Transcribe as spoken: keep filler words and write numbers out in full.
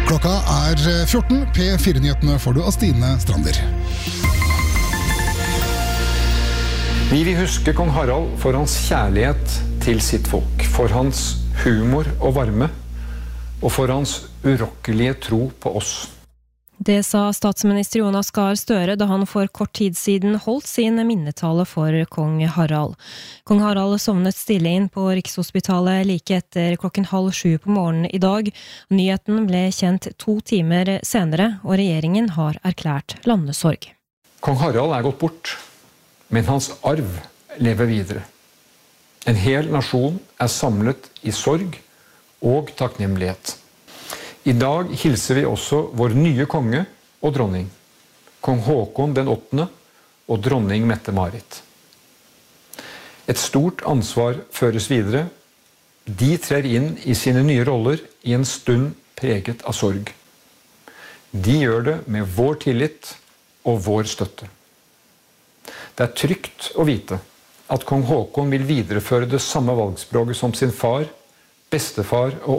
Klokka er fjorten. P fire-nyhetene får du av Stine Strander. Vi vil huske kong Harald for hans kjærlighet til sitt folk, for hans humor og varme, og for hans urokkelige tro på oss. Det sa statsminister Jonas Gahr Støre da han for kort tid siden holdt sin minnetale for kong Harald. Kong Harald sovnet stille inn på Rikshospitalet like etter klokken halv sju på morgenen i dag. Nyheten ble kjent to timer senere, og regjeringen har erklært landesorg. Kong Harald er gått bort, men hans arv lever videre. En hel nasjon er samlet i sorg og takknemlighet. I dag hilser vi også vår nye konge og dronning, kong Håkon den åttende og dronning Mette-Marit. Et stort ansvar føres videre. De trer inn i sine nye roller i en stund preget av sorg. De gjør det med vår tillit og vår støtte. Det er trygt å vite at kong Håkon vil videreføre det samme valgspråket som sin far, bestefar og